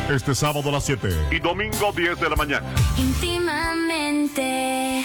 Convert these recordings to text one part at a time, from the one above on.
Este sábado a las 7 y domingo 10 de la mañana. Íntimamente.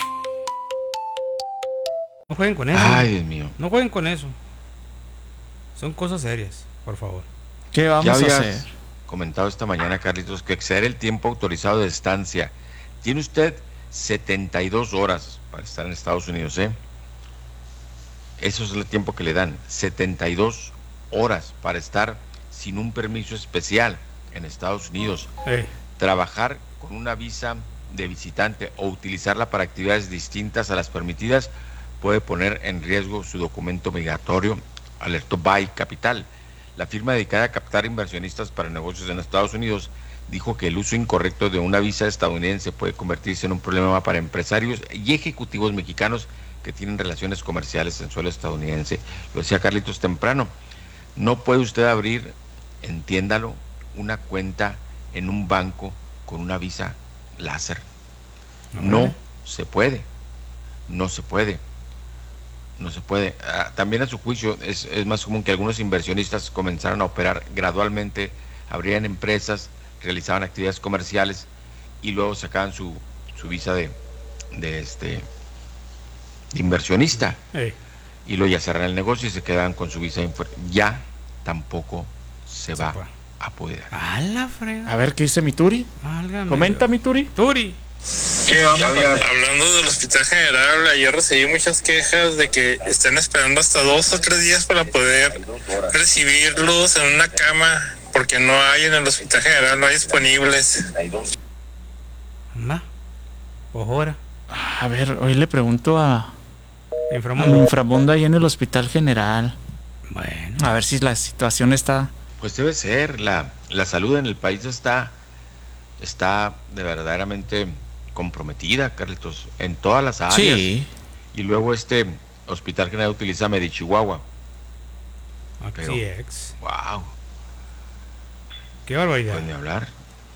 No jueguen con eso. Ay, Dios mío. No jueguen con eso. Son cosas serias, por favor. ¿Qué vamos Ya a habías hacer? comentado esta mañana, Carlitos, que exceder el tiempo autorizado de estancia. Tiene usted 72 horas para estar en Estados Unidos, ¿eh? Eso es el tiempo que le dan. 72 horas para estar sin un permiso especial en Estados Unidos. Trabajar con una visa de visitante o utilizarla para actividades distintas a las permitidas puede poner en riesgo su documento migratorio, alertó Bay Capital. La firma dedicada a captar inversionistas para negocios en Estados Unidos dijo que el uso incorrecto de una visa estadounidense puede convertirse en un problema para empresarios y ejecutivos mexicanos que tienen relaciones comerciales en suelo estadounidense. Lo decía Carlitos temprano. No puede usted abrir, entiéndalo, una cuenta en un banco con una visa láser. No se puede. No se puede. No se puede. También a su juicio es más común que algunos inversionistas comenzaran a operar gradualmente, abrían empresas, realizaban actividades comerciales y luego sacaban su visa de inversionista. Y luego ya cerran el negocio y se quedan con su visa. Ya tampoco se va a poder. A la frega. A ver, ¿qué dice mi Turi? Válgame Comenta, Dios. mi Turi. Turi. Hablando del hospital general, ayer recibí muchas quejas de que están esperando hasta 2 o 3 días para poder recibirlos en una cama, porque no hay en el hospital general, no hay disponibles. Anda. Ojora. A ver, hoy le pregunto a Inframundo. Inframundo ahí en el Hospital General. Bueno. A ver si la situación está... Pues debe ser, la salud en el país está de verdaderamente comprometida, Carlitos, en todas las áreas. Sí. Y luego Hospital General utiliza Medichihuahua. Pero, Aquí ex. wow, Qué barbaridad. pues ni hablar.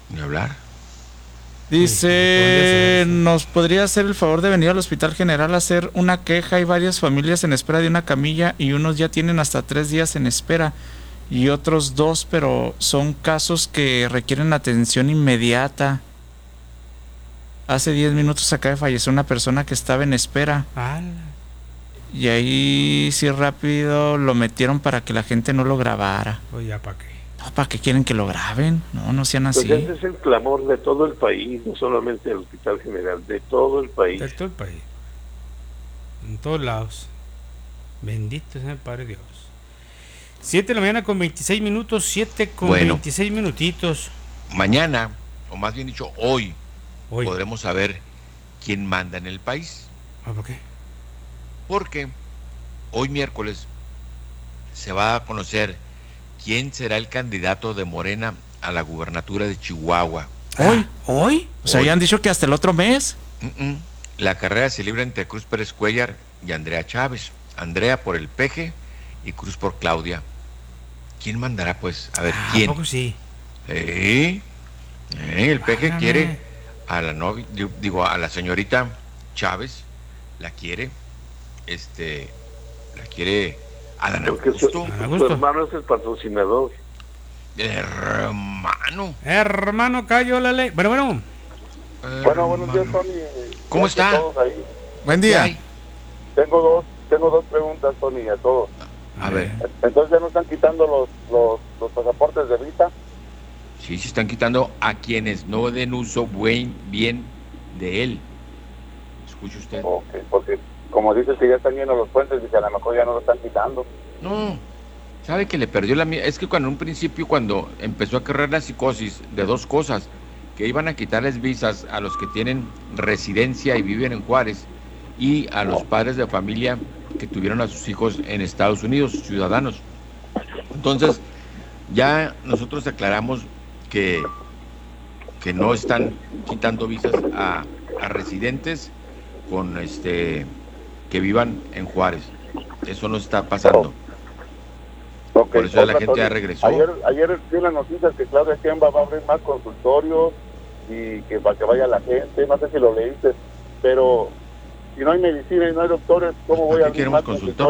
Dice, ¿nos podría hacer el favor de venir al Hospital General a hacer una queja? Hay varias familias en espera de una camilla y unos ya tienen hasta 3 días en espera y otros 2, pero son casos que requieren atención inmediata. Hace 10 minutos acaba de fallecer una persona que estaba en espera. Y ahí sí rápido lo metieron para que la gente no lo grabara. Pues ya para qué. ¿Para qué quieren que lo graben? No sean así. Pues ese es el clamor de todo el país, no solamente del Hospital General, de todo el país. De todo el país. En todos lados. Bendito sea el Padre Dios. 7 de la mañana con 26 minutos, 7 con 26 minutitos. Mañana, o más bien dicho, hoy podremos saber quién manda en el país. ¿Por qué? Porque hoy miércoles se va a conocer quién será el candidato de Morena a la gubernatura de Chihuahua. ¿Hoy? O sea, ya han dicho que hasta el otro mes. La carrera se libra entre Cruz Pérez Cuellar y Andrea Chávez. Andrea por el PG y Cruz por Claudia. ¿Quién mandará, pues? A ver, ¿quién? ¿A poco sí? El PG quiere a la novia, a la señorita Chávez, la quiere, la quiere Adán Augusto. Su hermano es el patrocinador. Hermano, cayó la ley. Bueno. Bueno, buenos días, Tony. ¿Cómo está? Buen día. Tengo dos preguntas, Tony, a todos. A ver. Entonces, ¿ya no están quitando los pasaportes de visa? Sí, se están quitando a quienes no den uso bien de él. ¿Escucha usted? Ok, porque como dices que ya están llenos los puentes, dice, a lo mejor ya no lo están quitando. No, sabe que le perdió es que cuando empezó a correr la psicosis de 2 cosas, que iban a quitarles visas a los que tienen residencia y viven en Juárez, y a los padres de familia que tuvieron a sus hijos en Estados Unidos, ciudadanos. Entonces, ya nosotros aclaramos que no están quitando visas a residentes con que vivan en Juárez. Eso no está pasando. Por eso la gente ya regresó. Ayer vi las noticias que Claudia Sheinbaum va a abrir más consultorios y que para que vaya la gente, no sé si lo leíste, pero si no hay medicina y no hay doctores, ¿cómo voy a abrir más consultorios?